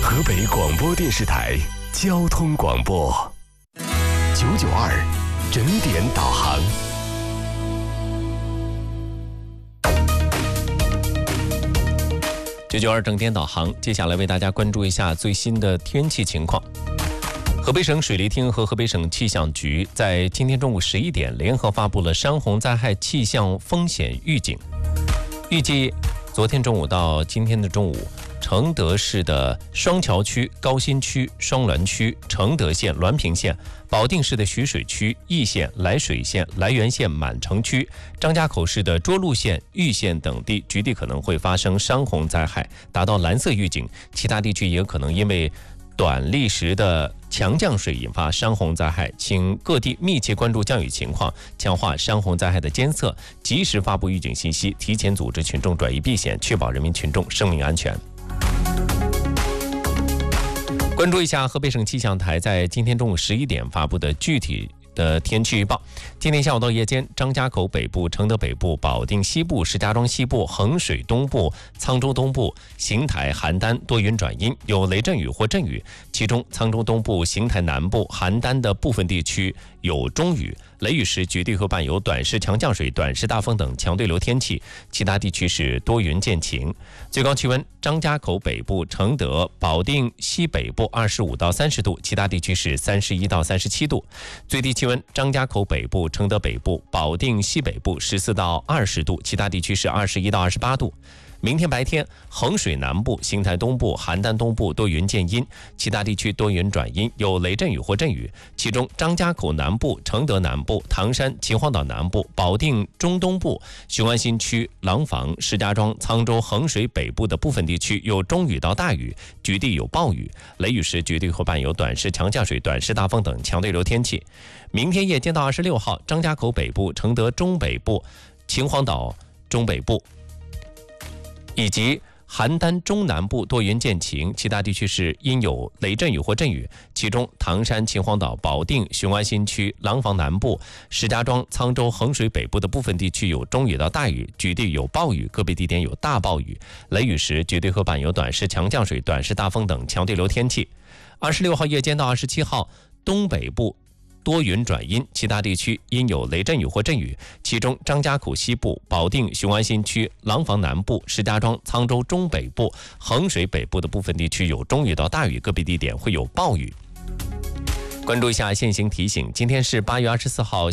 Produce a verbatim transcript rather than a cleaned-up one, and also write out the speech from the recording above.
河北广播电视台交通广播九九二整点导航。 九九二整点导航，接下来为大家关注一下最新的天气情况。河北省水利厅和河北省气象局在今天中午十一点联合发布了山洪灾害气象风险预警。预计昨天中午到今天的中午，承德市的双桥区、高新区、双滦区、承德县、滦平县、保定市的徐水区、易县、涞水县、涞源县满城区、张家口市的涿鹿县、玉县等地局地可能会发生山洪灾害，达到蓝色预警。其他地区也有可能因为短历时的强降水引发山洪灾害，请各地密切关注降雨情况，强化山洪灾害的监测，及时发布预警信息，提前组织群众转移避险，确保人民群众生命安全。关注一下河北省气象台在今天中午十一点发布的具体的天气预报。今天下午到夜间，张家口北部、承德北部、保定西部、石家庄西部、衡水东部、沧州东部、邢台、邯郸多云转阴，有雷阵雨或阵雨，其中沧州东部、邢台南部、邯郸的部分地区有中雨，雷雨时局地会伴有短时强降水、短时大风等强对流天气，其他地区是多云见晴。最高气温，张家口北部、承德、保定西北部二十五到三十度，其他地区是三十一到三十七度。最低气温，张家口北部、承德北部、保定西北部十四到二十度，其他地区是二十一到二十八度。明天白天，衡水南部、邢台东部、邯郸东部多云见阴，其他地区多云转阴，有雷阵雨或阵雨，其中张家口南部、承德南部、唐山、秦皇岛南部、保定中东部、雄安新区、廊坊、石家庄、沧州、衡水北部的部分地区有中雨到大雨，局地有暴雨，雷雨时局地会伴有短时强降水、短时大风等强对流天气。明天夜间到二十六号，张家口北部、承德中北部、秦皇岛中北部以及邯郸中南部多云见晴，其他地区是阴有雷阵雨或阵雨，其中唐山、秦皇岛、保定、雄安新区、廊坊南部、石家庄、沧州、衡水北部的部分地区有中雨到大雨，局地有暴雨，个别地点有大暴雨，雷雨时局地会伴有短时强降水、短时大风等强对流天气。二十六号夜间到二十七号，东北部多云转阴，其他地区阴有雷阵雨或阵雨，其中张家口西部、保定、雄安新区、廊坊南部、石家庄、沧州中北部、衡水北部的部分地区有中雨到大雨，个别地点会有暴雨。关注一下现行提醒，今天是八月二十四号。